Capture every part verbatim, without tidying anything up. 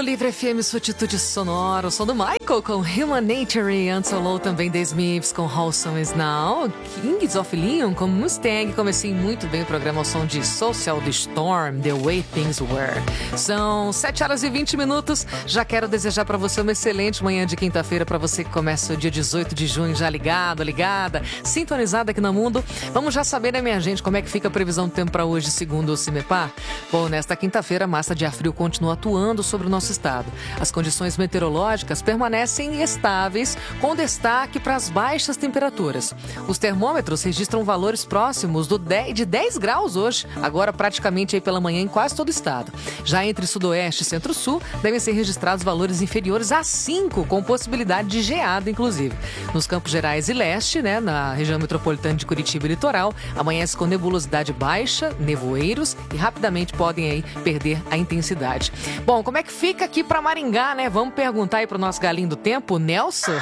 Livre F M, sua atitude sonora. O som do Michael com Human Nature. Ansel também The Smiths com Wholesome Is Now. Kings of Leon com Mustang. Comecei muito bem o programa ao som de Social The Storm, The Way Things Were. São sete horas e vinte minutos. Já quero desejar para você uma excelente manhã de quinta-feira, para você que começa o dia dezoito de junho já ligado, ligada, sintonizada aqui no Mundo. Vamos já saber, né, minha gente, como é que fica a previsão do tempo para hoje, segundo o CIMEPAR? Bom, nesta quinta-feira, a massa de ar frio continua atuando sobre o nosso estado. As condições meteorológicas permanecem estáveis, com destaque para as baixas temperaturas. Os termômetros registram valores próximos do dez, de dez graus hoje, agora praticamente aí pela manhã em quase todo o estado. Já entre sudoeste e centro-sul, devem ser registrados valores inferiores a cinco, com possibilidade de geada, inclusive. Nos Campos Gerais e leste, né, na região metropolitana de Curitiba e litoral, amanhece com nebulosidade baixa, nevoeiros e rapidamente podem aí perder a intensidade. Bom, como é que fica aqui para Maringá, né? Vamos perguntar aí pro nosso galinho do tempo, Nelson?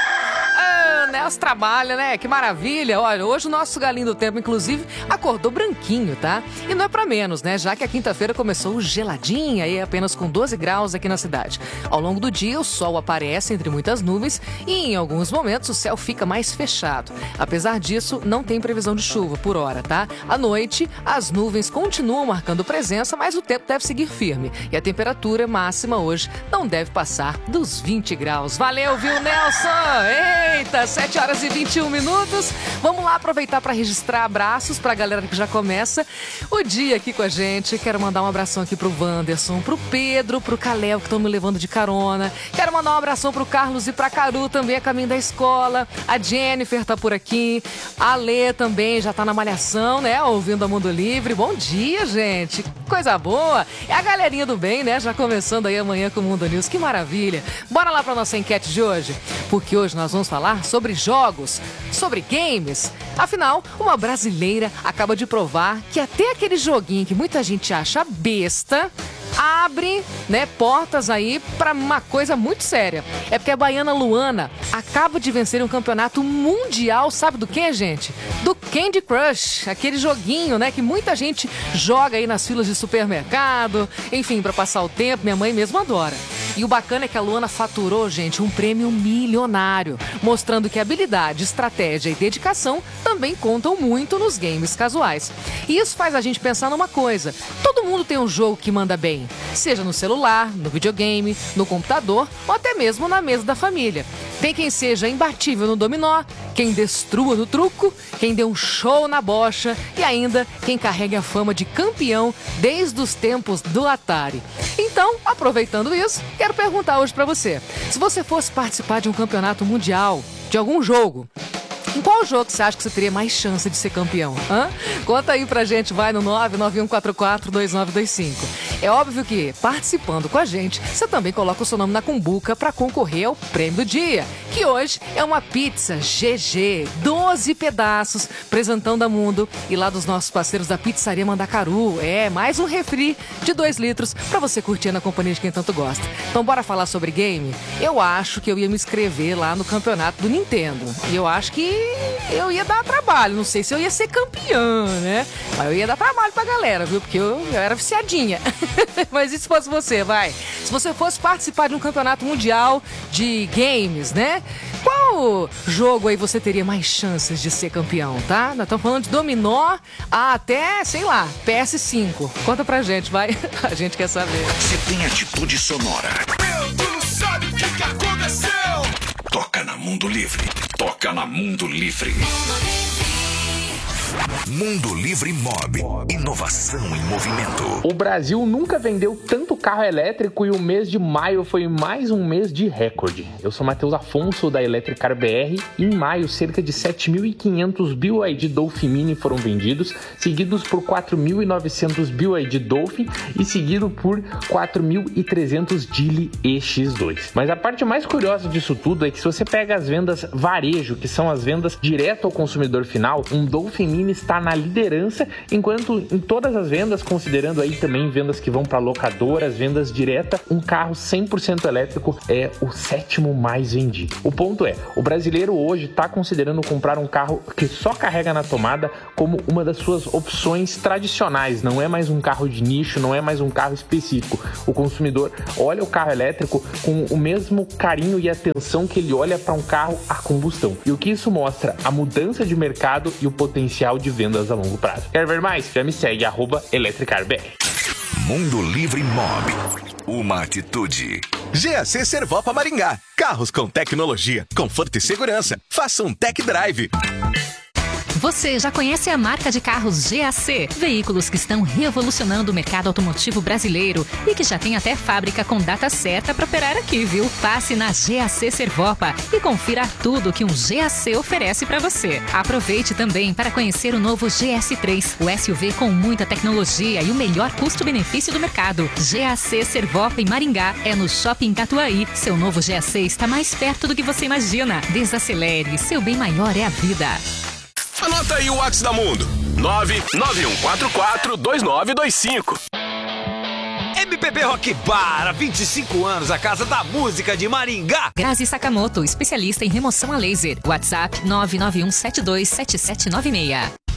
Nelson trabalha, né? Que maravilha. Olha, hoje o nosso galinho do tempo, inclusive, acordou branquinho, tá? E não é pra menos, né? Já que a quinta-feira começou geladinha e apenas com doze graus aqui na cidade. Ao longo do dia, o sol aparece entre muitas nuvens e, em alguns momentos, o céu fica mais fechado. Apesar disso, não tem previsão de chuva por hora, tá? À noite, as nuvens continuam marcando presença, mas o tempo deve seguir firme. E a temperatura máxima hoje não deve passar dos vinte graus. Valeu, viu, Nelson? Eita, sete horas e vinte e um minutos. Vamos lá aproveitar para registrar abraços para a galera que já começa o dia aqui com a gente. Quero mandar um abração aqui pro Wanderson, pro Pedro, pro Caleb, que estão me levando de carona. Quero mandar um abração pro Carlos e pra Caru, também a caminho da escola. A Jennifer tá por aqui. A Lê também já tá na malhação, né? Ouvindo a Mundo Livre. Bom dia, gente. Coisa boa. É a galerinha do bem, né? Já começando aí amanhã com o Mundo News. Que maravilha. Bora lá pra nossa enquete de hoje, porque hoje nós vamos falar sobre jogos, sobre games. Afinal, uma brasileira acaba de provar que até aquele joguinho que muita gente acha besta abre, né, portas aí para uma coisa muito séria. É porque a baiana Luana acaba de vencer um campeonato mundial, sabe do que, gente? Do Candy Crush, aquele joguinho, né, que muita gente joga aí nas filas de supermercado, enfim, para passar o tempo. Minha mãe mesmo adora. E o bacana é que a Luana faturou, gente, um prêmio milionário, mostrando que habilidade, estratégia e dedicação também contam muito nos games casuais. E isso faz a gente pensar numa coisa: todo mundo tem um jogo que manda bem, seja no celular, no videogame, no computador ou até mesmo na mesa da família. Tem quem seja imbatível no dominó, quem destrua no truco, quem dê um show na bocha e ainda quem carrega a fama de campeão desde os tempos do Atari. Então, aproveitando isso, quero perguntar hoje pra você: se você fosse participar de um campeonato mundial, de algum jogo, em qual jogo você acha que você teria mais chance de ser campeão? Hã? Conta aí pra gente, vai no nove nove um quatro quatro dois nove dois cinco. É óbvio que, participando com a gente, você também coloca o seu nome na cumbuca para concorrer ao prêmio do dia, que hoje é uma pizza G G, doze pedaços, presentão da Mundo e lá dos nossos parceiros da Pizzaria Mandacaru. É, mais um refri de dois litros para você curtir na companhia de quem tanto gosta. Então bora falar sobre game? Eu acho que eu ia me inscrever lá no campeonato do Nintendo. E eu acho que eu ia dar trabalho, não sei se eu ia ser campeã, né? Mas eu ia dar trabalho pra galera, viu? Porque eu, eu era viciadinha. Mas e se fosse você, vai? Se você fosse participar de um campeonato mundial de games, né? Qual jogo aí você teria mais chances de ser campeão, tá? Nós estamos falando de dominó até, sei lá, P S cinco. Conta pra gente, vai. A gente quer saber. Você tem atitude sonora. Meu, tu não sabe o que que aconteceu? Toca na Mundo Livre. Toca na Mundo Livre. Mundo Livre Mob. Inovação em movimento. O Brasil nunca vendeu tanto carro elétrico e o mês de maio foi mais um mês de recorde. Eu sou Matheus Afonso da Electricar B R e em maio cerca de sete mil e quinhentos B Y D Dolphin Mini foram vendidos, seguidos por quatro mil e novecentos B Y D Dolphin e seguido por quatro mil e trezentos Geely E X dois. Mas a parte mais curiosa disso tudo é que se você pega as vendas varejo, que são as vendas direto ao consumidor final, um Dolphin Mini Mini está na liderança, enquanto em todas as vendas, considerando aí também vendas que vão para locadoras, vendas direta, um carro cem por cento elétrico é o sétimo mais vendido. O ponto é, o brasileiro hoje está considerando comprar um carro que só carrega na tomada como uma das suas opções tradicionais, não é mais um carro de nicho, não é mais um carro específico. O consumidor olha o carro elétrico com o mesmo carinho e atenção que ele olha para um carro a combustão. E o que isso mostra? A mudança de mercado e o potencial de vendas a longo prazo. Quer ver mais? Já me segue, arroba EletricarBR. Mundo Livre Mob. Uma atitude. G A C Servopa Maringá. Carros com tecnologia, conforto e segurança. Faça um tech drive. Você já conhece a marca de carros G A C? Veículos que estão revolucionando o mercado automotivo brasileiro e que já tem até fábrica com data certa para operar aqui, viu? Passe na G A C Servopa e confira tudo que um G A C oferece para você. Aproveite também para conhecer o novo G S três, o S U V com muita tecnologia e o melhor custo-benefício do mercado. G A C Servopa em Maringá é no Shopping Catuaí. Seu novo G A C está mais perto do que você imagina. Desacelere, seu bem maior é a vida. Anota aí o WhatsApp da Mundo. nove nove um quatro quatro dois nove dois cinco. M P B Rock Bar, há vinte e cinco anos, a casa da música de Maringá. Grazi Sakamoto, especialista em remoção a laser. WhatsApp nove nove um sete dois sete sete nove seis.